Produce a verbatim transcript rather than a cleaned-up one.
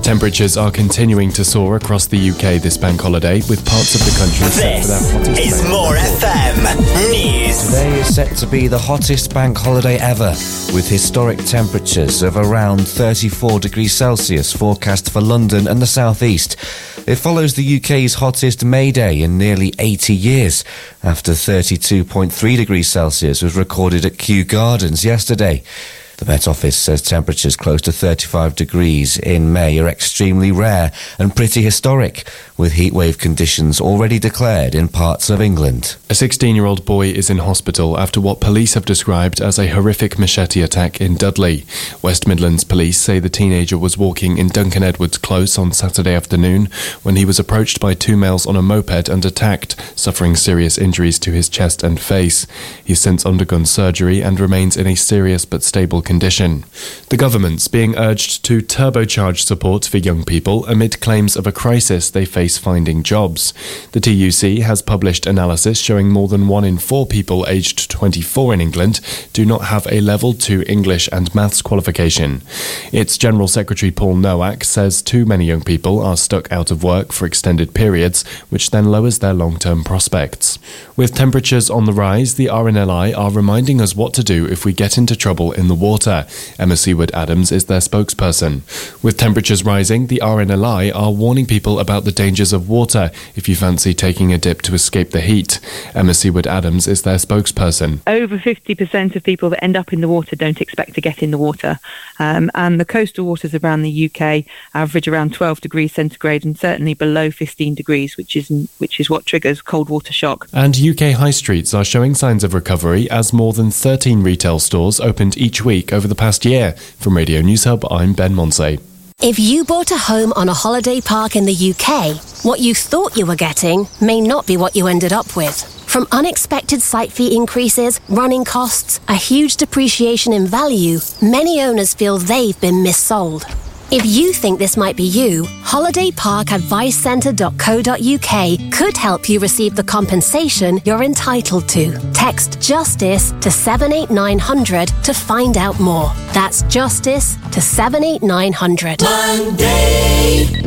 Temperatures are continuing to soar across the U K this bank holiday, with parts of the country set for their hottest This is More F M News. Today is set to be the hottest bank holiday ever, with historic temperatures of around thirty-four degrees Celsius forecast for London and the South East. It follows the U K's hottest May Day in nearly eighty years, after thirty-two point three degrees Celsius was recorded at Kew Gardens yesterday. The Met Office says temperatures close to thirty-five degrees in May are extremely rare and pretty historic, with heatwave conditions already declared in parts of England. A sixteen-year-old boy is in hospital after what police have described as a horrific machete attack in Dudley. West Midlands police say the teenager was walking in Duncan Edwards Close on Saturday afternoon when he was approached by two males on a moped and attacked, suffering serious injuries to his chest and face. He's since undergone surgery and remains in a serious but stable condition. The government's being urged to turbocharge support for young people amid claims of a crisis they face finding jobs. The T U C has published analysis showing more than one in four people aged twenty-four in England do not have a level two English and maths qualification. Its General Secretary Paul Nowak says too many young people are stuck out of work for extended periods, which then lowers their long-term prospects. With temperatures on the rise, the R N L I are reminding us what to do if we get into trouble in the water. Emma Seward-Adams is their spokesperson. With temperatures rising, the R N L I are warning people about the dangers of water if you fancy taking a dip to escape the heat. Emma Seward-Adams is their spokesperson. Over fifty percent of people that end up in the water don't expect to get in the water. Um, and the coastal waters around the U K average around twelve degrees centigrade and certainly below fifteen degrees, which is, which is what triggers cold water shock. And U K high streets are showing signs of recovery as more than thirteen retail stores opened each week over the past year. From Radio News Hub, I'm Ben Monsey. If you bought a home on a holiday park in the U K, what you thought you were getting may not be what you ended up with. From unexpected site fee increases, running costs, a huge depreciation in value, many owners feel they've been missold. If you think this might be you, holiday park advice centre dot co dot uk could help you receive the compensation you're entitled to. Text JUSTICE to seven eight nine hundred to find out more. That's JUSTICE to seven eight nine hundred. Monday.